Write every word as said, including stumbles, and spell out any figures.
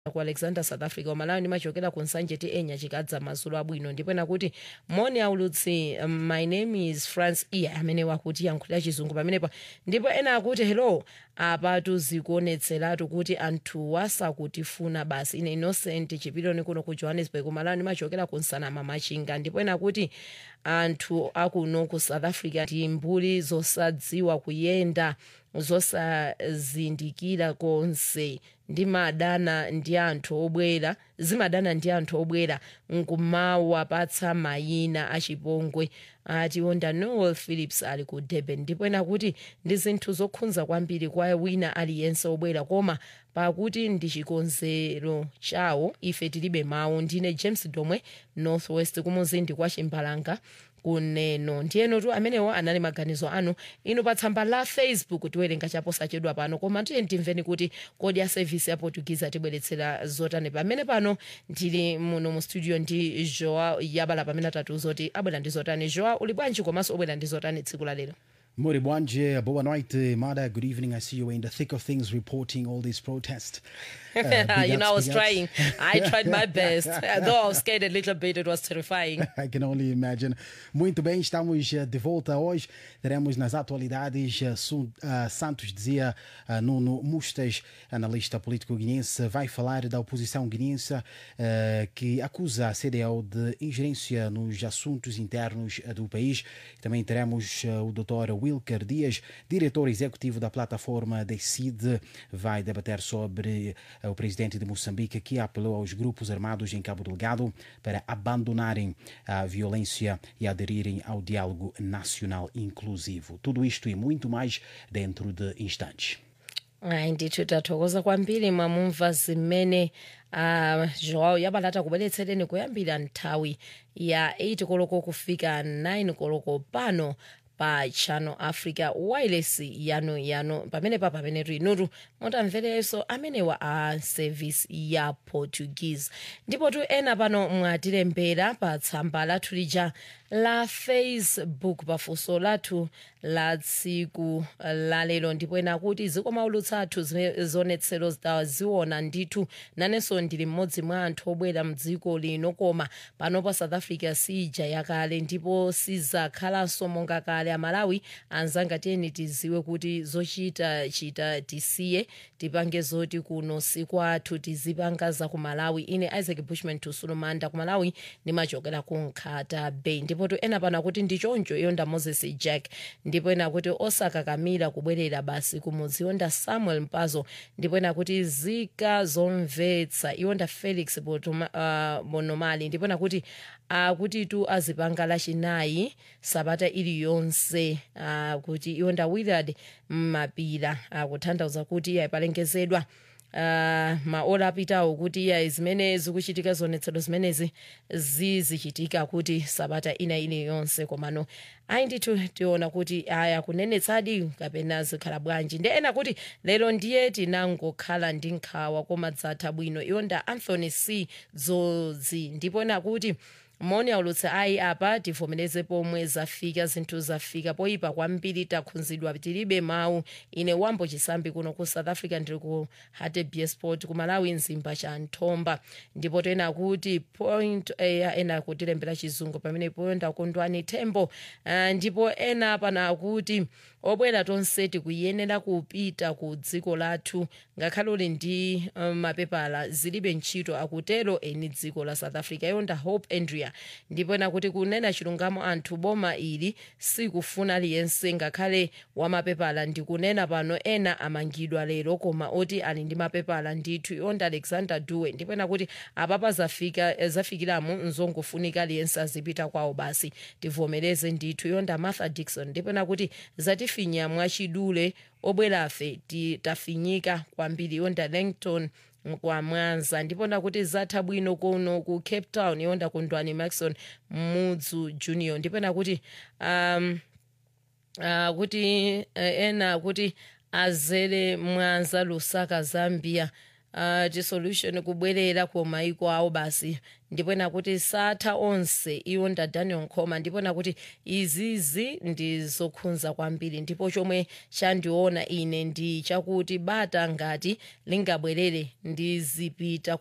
ku Alexander South Africa umalawi ndimachokera ku Nsanje ti enya chikadza mazulu abwino ndipo ena kuti moni aulutsi, um, my name is France iya amene wakuti yankhulira chizungu pamenepa ndipo ena akuti hello apatu zikuonetseratu kuti anthu wasakutifuna basi. Ine Innocent Chipiloni kuno ku Johannesburg umalawi ndimachokera ku Nsanama Machinga ndipo ena kuti anthu akuno ku South Africa ndi mbuli zosadziwa kuyenda zosazindikira konse ndimadana ndi anthu obwera zimadana ndi anthu obwera nkumawapatsa mayina achipongwe ati onda Noel Phillips ali ku Durban ndipo ena kuti ndi zinthu zokhudza kwambiri kwa wina aliyense obwera koma pakuti ndi chikonzero chawo ife tilibe mawu. Ndine James Domwe Northwest kumuzindi kwa Chimbalanga kuneno ndiyeno tu amenewo anali maganizo anu inu pa tsamba la Facebook tiwerenga chaposachedwa pano koma tiye timveni kuti kodi ya service ya Portuguese atibweretsera zotani pamene pano ndili muno mu studio ndi Joa Yabala pamene atatiuza kuti abwera ndi zotani. Joa uli bwanji komanso obwera ndi zotani tsiku la lero? Muri bwanje, boa noite, Mada. Good evening. I see you in the thick of things reporting all these protests. Uh, you know, I was ups. trying. I tried my best. Though I was scared a little bit, it was terrifying. I can only imagine. Muito bem, estamos uh, de volta hoje. Teremos nas atualidades uh, Sun, uh, Santos dizia uh, Nuno Mustas, analista político guineense, vai falar da oposição guineense uh, que acusa a C D A O de ingerência nos assuntos internos uh, do país. Também teremos uh, o doutor Wilker Dias, diretor executivo da plataforma Decide, vai debater sobre uh, o presidente de Moçambique que apelou aos grupos armados em Cabo Delgado para abandonarem a violência e aderirem ao diálogo nacional inclusivo. Tudo isto e muito mais dentro de instantes. Ayi ndithu tathokoza kwambiri mwamumva zimene uh, Joao Yabala takubweretsereni kuyambira nthawi ya eight koloko kufika nine koloko pano pa Channel Africa wireless yano yano pamene pa pamene inutu mutamverenso amenewa a service ya Portuguese. Ndipo tu ena pano mwatilembera pa tsamba lathu lija la Facebook pafunso lathu la tsiku la lero ndipo ena kuti zikoma ulutsa athu zonetsero ziona ndithu nanenso ndili mmodzi mwa anthu obwera mdziko lino koma pano pa South Africa sija yakale ndipo sizakhalanso monga kale. Amalawi anzanga tiyeni tiziwe kuti zochita chita tisiye tipange zoti kuno sikwathu tizipanga za ku Malawi. Ine Isaac Bushman Tusulumanda ku Malawi ndimachokera ku Nkhata Bay ndipo to ena pana kuti ndichoncho yonda Moses Jack ndipo ena kuti Osaka Kamila kubwerera basi kumudzi yonda Samuel Mpazo ndipo ena kuti zika zomvetsa yonda Felix Botoma, uh, Bonomali ndipo ena kuti akuti uh, tu azipanga lachinayi sabata iliyonse uh, kuti yonda Willard Mapira akutanthauza uh, kuti yapalengezedwa Uh, maola apitawo kuti iya zimene zikuchitika zonetsero zimenezi zizichitika kuti sabata ina iliyonse komano ayi ndithu tiona kuti aya kunenetsadi kapena zikhala bwanji. Ndi ena kuti lero ndiye tinangokhala ndi nkhawa koma dzatha bwino yonda Anthony C Dzodzi ndipo ena kuti moni aulutse ayi apa tivomereze pomwe zafika zinthu zafika poyipa kwambiri takhunzidwa tilibe mawu. Ine Wambo Chisambi kuno ku South Africa ndiri ku Hartbeespoort Sport ku Malawi Nzimba cha Nthomba ndipo tena kuti point eh, ena kutilembera chizungu pamene point akondwani Tembo uh, ndipo ena pana kuti obwera tonse tikuyenera kupita ku dziko lathu ngakhale uli ndi um, mapepala zilibe ntchito akutero eni dziko la South Africa yonda Hope Andrea ndipo ena kuti kunena chilungamo anthu boma ili sikufuna aliyense ngakhale wamapepala ndikunena pano ena amangidwa lero koma oti ali ndi mapepala ndithu yonda Alexander Duwe ndipo ena kuti apapa zafika zafikiramo nzongofunika aliyense azipita kwawo basi tivomereze ndithu yonda Martha Dixon ndipo ena kuti zatifinya mwachidule obwerafe tafinyika kwambiri yonda Langton kwa Mwanza ndipo nakuti zatha bwino kuno ku Cape Town yonda Kundwani Maxon Mudzu Junior ndipo nakuti um uh, kuti uh, ena kuti azere Mwanza Lusaka Zambia uh, dissolution kubwerera ku maiko awo basi ndipo nakuti satha onse iwo nda Daniel Nkhoma ndipo nakuti izizi ndizokhudza kwambiri ndipo chomwe chandiona ine ndi chakuti bata ngati lingabwerere ndizipita